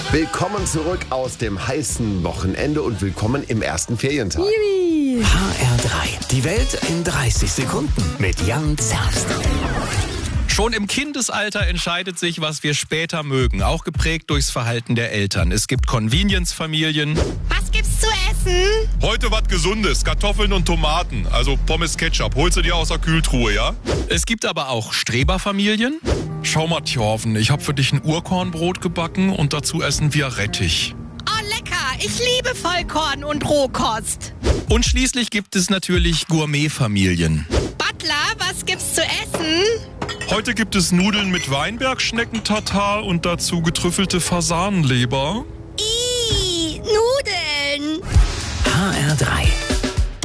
Willkommen zurück aus dem heißen Wochenende und willkommen im ersten Ferientag. Yippie. HR3, die Welt in 30 Sekunden mit Jan Zerst. Schon im Kindesalter entscheidet sich, was wir später mögen, auch geprägt durchs Verhalten der Eltern. Es gibt Convenience-Familien. Was gibt's zu essen? Heute was Gesundes, Kartoffeln und Tomaten, also Pommes Ketchup. Holst du dir aus der Kühltruhe, ja? Es gibt aber auch Streberfamilien. Schau mal, Thjorven, ich habe für dich ein Urkornbrot gebacken und dazu essen wir Rettich. Oh, lecker. Ich liebe Vollkorn und Rohkost. Und schließlich gibt es natürlich Gourmetfamilien. Butler, was gibt's zu essen? Heute gibt es Nudeln mit Weinbergschnecken-Tatar und dazu getrüffelte Fasanenleber.